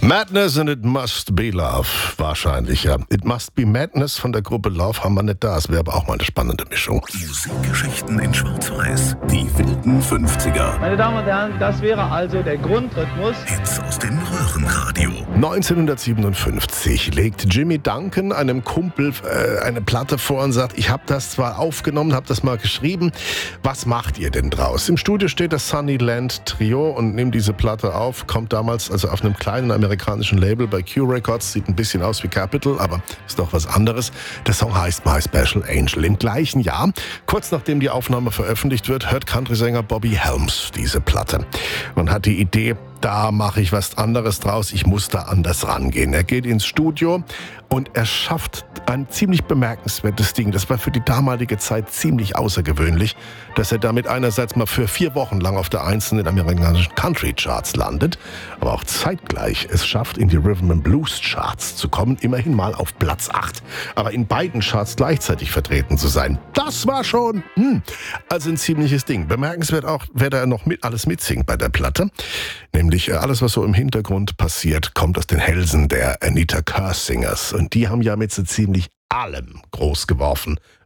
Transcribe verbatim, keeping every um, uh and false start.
Madness and It Must Be Love, wahrscheinlich, ja. It Must Be Madness von der Gruppe Love haben wir nicht da. Das wäre aber auch mal eine spannende Mischung. Musikgeschichten in Schwarz-Weiß. Die wilden fünfziger. Meine Damen und Herren, das wäre also der Grundrhythmus. Hits aus dem Röhrenradio. neunzehnhundertsiebenundfünfzig legt Jimmy Duncan einem Kumpel äh, eine Platte vor und sagt, ich habe das zwar aufgenommen, habe das mal geschrieben, was macht ihr denn draus? Im Studio steht das Sunnyland Trio und nimmt diese Platte auf, kommt damals also auf einem kleinen amerikanischen Label bei Q Records, sieht ein bisschen aus wie Capitol, aber ist doch was anderes. Der Song heißt My Special Angel. Im gleichen Jahr, kurz nachdem die Aufnahme veröffentlicht wird, hört Country-Sänger Bobby Helms diese Platte und hat die Idee, da mache ich was anderes draus, ich muss da anders rangehen. Er geht ins Studio und er schafft ein ziemlich bemerkenswertes Ding. Das war für die damalige Zeit ziemlich außergewöhnlich, dass er damit einerseits mal für vier Wochen lang auf der Eins in den amerikanischen Country-Charts landet, aber auch zeitgleich es schafft, in die Rhythm and Blues Charts zu kommen, immerhin mal auf Platz acht. Aber in beiden Charts gleichzeitig vertreten zu sein, das war schon hm, also ein ziemliches Ding. Bemerkenswert auch, wer da noch mit, alles mitsingt bei der Platte, nämlich alles, was so im Hintergrund passiert, kommt aus den Hälsen der Anita Kerr Singers. Und die haben ja mit so ziemlich allem groß geworfen,